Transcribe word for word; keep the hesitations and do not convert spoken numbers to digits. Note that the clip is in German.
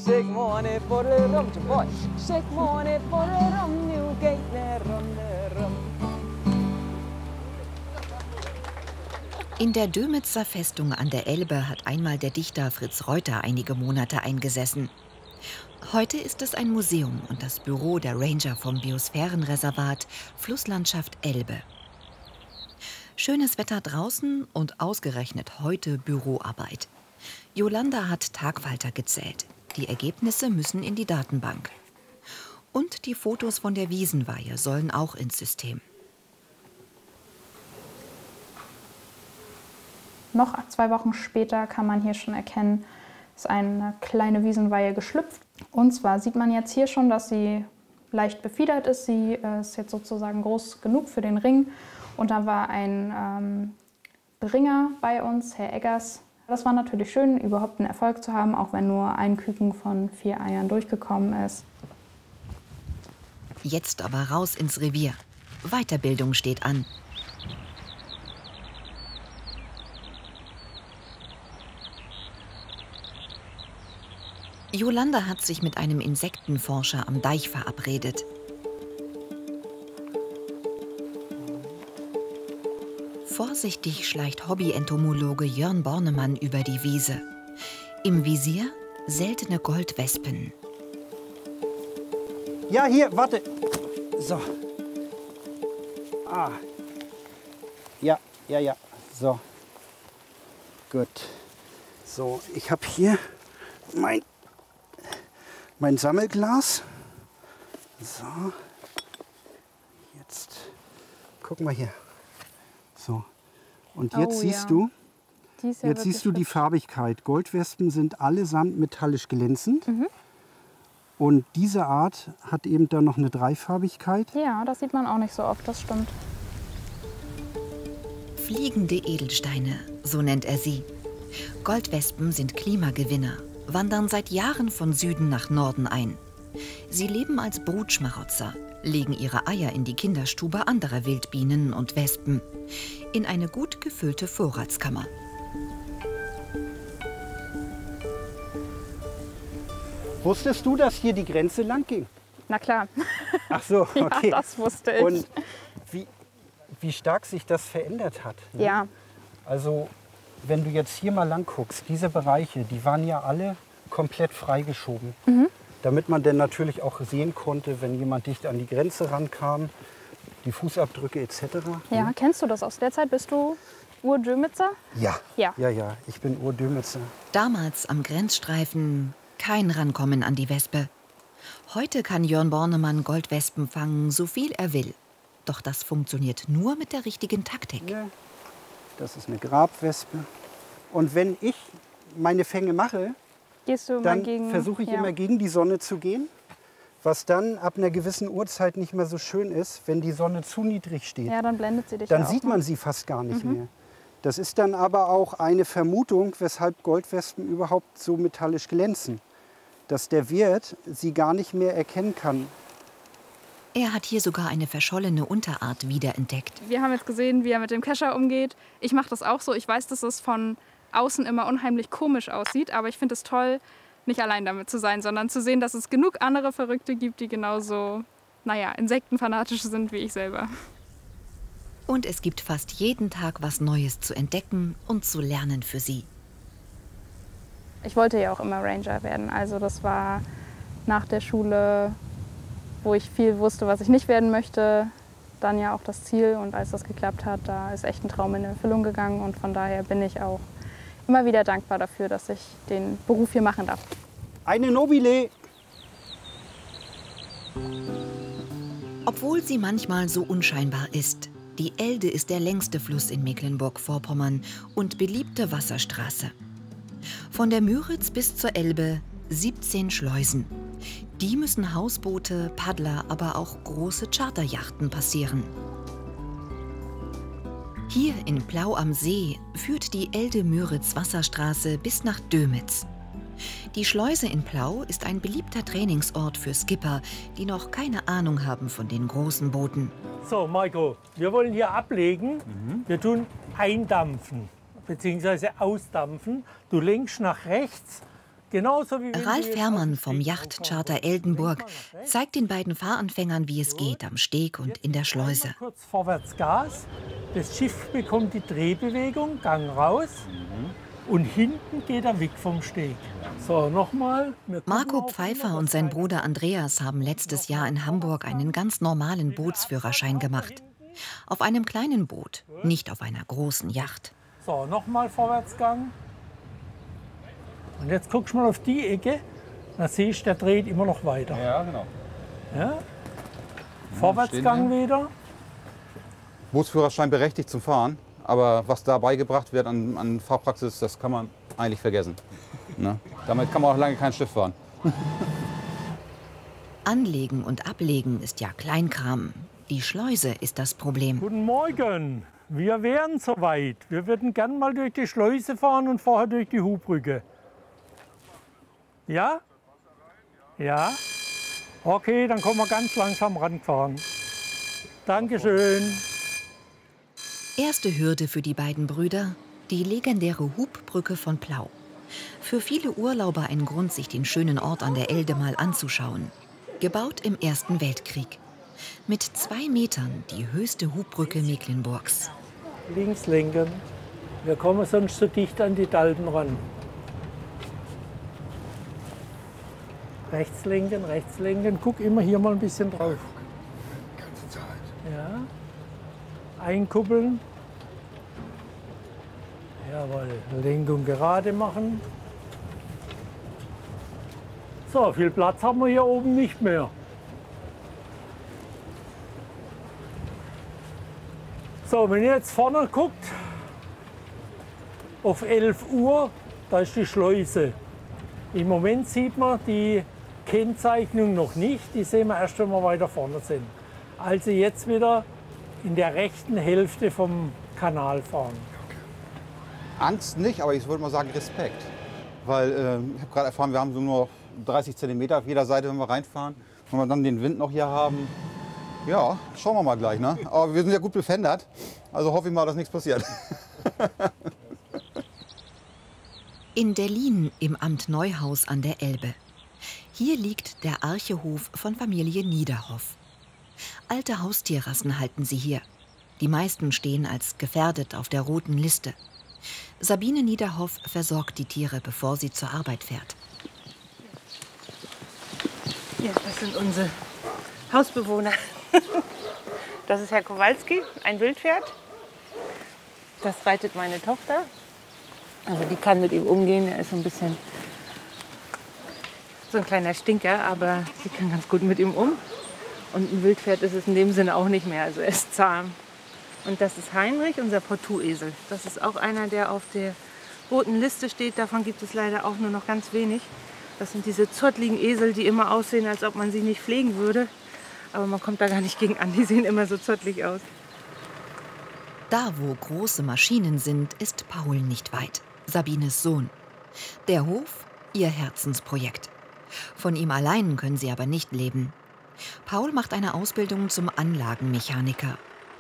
Shake money for the rum, boy. Shake money for the rum, you get the rum, the rum. In der Dömitzer Festung an der Elbe hat einmal der Dichter Fritz Reuter einige Monate eingesessen. Heute ist es ein Museum und das Büro der Ranger vom Biosphärenreservat Flusslandschaft Elbe. Schönes Wetter draußen und ausgerechnet heute Büroarbeit. Jolanda hat Tagfalter gezählt. Die Ergebnisse müssen in die Datenbank. Und die Fotos von der Wiesenweihe sollen auch ins System. Noch zwei Wochen später kann man hier schon erkennen, ist eine kleine Wiesenweihe geschlüpft. Und zwar sieht man jetzt hier schon, dass sie leicht befiedert ist. Sie äh, ist jetzt sozusagen groß genug für den Ring. Und da war ein ähm, Bringer bei uns, Herr Eggers. Das war natürlich schön, überhaupt einen Erfolg zu haben, auch wenn nur ein Küken von vier Eiern durchgekommen ist. Jetzt aber raus ins Revier. Weiterbildung steht an. Jolanda hat sich mit einem Insektenforscher am Deich verabredet. Vorsichtig schleicht Hobby-Entomologe Jörn Bornemann über die Wiese. Im Visier seltene Goldwespen. Ja, hier, warte. So. Ah. Ja, ja, ja. So. Gut. So, ich habe hier mein, mein Sammelglas. So. Jetzt gucken wir hier. So. Und jetzt Oh, siehst ja. du, Die ist ja jetzt siehst du wirklich die hübsch. Farbigkeit. Goldwespen sind allesamt metallisch glänzend. Mhm. Und diese Art hat eben dann noch eine Dreifarbigkeit. Ja, das sieht man auch nicht so oft, das stimmt. Fliegende Edelsteine, so nennt er sie. Goldwespen sind Klimagewinner, wandern seit Jahren von Süden nach Norden ein. Sie leben als Brutschmarotzer, legen ihre Eier in die Kinderstube anderer Wildbienen und Wespen, in eine gut gefüllte Vorratskammer. Wusstest du, dass hier die Grenze lang ging? Na klar, Ach so, okay. ja, das wusste ich. Und wie, wie stark sich das verändert hat. Ne? Ja, Also, wenn du jetzt hier mal lang guckst, diese Bereiche, die waren ja alle komplett freigeschoben. Mhm. Damit man dann natürlich auch sehen konnte, wenn jemand dicht an die Grenze rankam, die Fußabdrücke et cetera. ja. Ne? Kennst du das aus der Zeit? Bist du Urdömitzer? Ja. Ja. Ja, ja, ich bin Urdömitzer. Damals am Grenzstreifen kein Rankommen an die Wespe. Heute kann Jörn Bornemann Goldwespen fangen, so viel er will. Doch das funktioniert nur mit der richtigen Taktik. Ja. Das ist eine Grabwespe. Und wenn ich meine Fänge mache, Gehst du mal dann gegen... versuche ich ja. immer gegen die Sonne zu gehen. Was dann ab einer gewissen Uhrzeit nicht mehr so schön ist, wenn die Sonne zu niedrig steht. Ja, dann blendet sie dich Dann ja auch sieht mal. man sie fast gar nicht mehr. Das ist dann aber auch eine Vermutung, weshalb Goldwespen überhaupt so metallisch glänzen. Dass der Wirt sie gar nicht mehr erkennen kann. Er hat hier sogar eine verschollene Unterart wiederentdeckt. Wir haben jetzt gesehen, wie er mit dem Kescher umgeht. Ich mache das auch so. Ich weiß, dass es von außen immer unheimlich komisch aussieht, aber ich finde es toll, nicht allein damit zu sein, sondern zu sehen, dass es genug andere Verrückte gibt, die genauso, naja, insektenfanatisch sind wie ich selber. Und es gibt fast jeden Tag was Neues zu entdecken und zu lernen für sie. Ich wollte ja auch immer Ranger werden. Also das war nach der Schule, wo ich viel wusste, was ich nicht werden möchte, dann ja auch das Ziel. Und als das geklappt hat, da ist echt ein Traum in Erfüllung gegangen. Und von daher bin ich auch immer wieder dankbar dafür, dass ich den Beruf hier machen darf. Eine Nobile! Obwohl sie manchmal so unscheinbar ist, die Elde ist der längste Fluss in Mecklenburg-Vorpommern und beliebte Wasserstraße. Von der Müritz bis zur Elbe siebzehn Schleusen. Die müssen Hausboote, Paddler, aber auch große Charterjachten passieren. Hier in Plau am See führt die Elde-Müritz-Wasserstraße bis nach Dömitz. Die Schleuse in Plau ist ein beliebter Trainingsort für Skipper, die noch keine Ahnung haben von den großen Booten. So, Marco, wir wollen hier ablegen. Mhm. Wir tun eindampfen bzw. ausdampfen. Du lenkst nach rechts, Genauso wie wenn Ralf du jetzt Herrmann auf dem vom Steg Yachtcharter drauffahren Eldenburg willst. Lenk mal nach rechts. zeigt den beiden Fahranfängern, wie es geht am Steg und in der Schleuse. Einmal kurz vorwärts Gas. Das Schiff bekommt die Drehbewegung, Gang raus. Und hinten geht er weg vom Steg. So, nochmal. Marco Pfeiffer und sein Bruder Andreas haben letztes Jahr in Hamburg einen ganz normalen Bootsführerschein gemacht. Auf einem kleinen Boot, nicht auf einer großen Yacht. So, nochmal Vorwärtsgang. Und jetzt guckst du mal auf die Ecke. Da siehst du, der dreht immer noch weiter. Ja, genau. Ja? Vorwärtsgang wieder. Bootsführerschein berechtigt zum Fahren, aber was da beigebracht wird an, an Fahrpraxis, das kann man eigentlich vergessen. Ne? Damit kann man auch lange kein Schiff fahren. Anlegen und ablegen ist ja Kleinkram. Die Schleuse ist das Problem. Guten Morgen. Wir wären soweit. Wir würden gern mal durch die Schleuse fahren und vorher durch die Hubbrücke. Ja? Ja? Okay, dann kommen wir ganz langsam rangefahren. Dankeschön. Erste Hürde für die beiden Brüder, die legendäre Hubbrücke von Plau. Für viele Urlauber ein Grund, sich den schönen Ort an der Elde mal anzuschauen. Gebaut im Ersten Weltkrieg. Mit zwei Metern die höchste Hubbrücke Mecklenburgs. Links lenken. Wir kommen sonst so dicht an die Dalden ran. Rechts lenken, rechts lenken. Guck immer hier mal ein bisschen drauf. Ganze Zeit. Ja. Einkuppeln. Jawohl. Lenkung gerade machen. So, viel Platz haben wir hier oben nicht mehr. So, wenn ihr jetzt vorne guckt, auf elf Uhr, da ist die Schleuse. Im Moment sieht man die Kennzeichnung noch nicht, die sehen wir erst, wenn wir weiter vorne sind. Also jetzt wieder in der rechten Hälfte vom Kanal fahren. Angst nicht, aber ich würde mal sagen Respekt. Weil äh, ich habe gerade erfahren, wir haben so nur dreißig Zentimeter auf jeder Seite, wenn wir reinfahren. Wenn wir dann den Wind noch hier haben, ja, schauen wir mal gleich. Ne? Aber wir sind ja gut befendert, also hoffe ich mal, dass nichts passiert. In Derlin im Amt Neuhaus an der Elbe. Hier liegt der Archehof von Familie Niederhoff. Alte Haustierrassen halten sie hier. Die meisten stehen als gefährdet auf der roten Liste. Sabine Niederhoff versorgt die Tiere, bevor sie zur Arbeit fährt. Ja, das sind unsere Hausbewohner. Das ist Herr Kowalski, ein Wildpferd. Das reitet meine Tochter. Also die kann mit ihm umgehen. Er ist so ein bisschen so ein kleiner Stinker, aber sie kann ganz gut mit ihm um. Und ein Wildpferd ist es in dem Sinne auch nicht mehr. Also er ist zahm. Und das ist Heinrich, unser Portuesel. Das ist auch einer, der auf der roten Liste steht. Davon gibt es leider auch nur noch ganz wenig. Das sind diese zottligen Esel, die immer aussehen, als ob man sie nicht pflegen würde. Aber man kommt da gar nicht gegen an. Die sehen immer so zottlig aus. Da, wo große Maschinen sind, ist Paul nicht weit. Sabines Sohn. Der Hof, ihr Herzensprojekt. Von ihm allein können sie aber nicht leben. Paul macht eine Ausbildung zum Anlagenmechaniker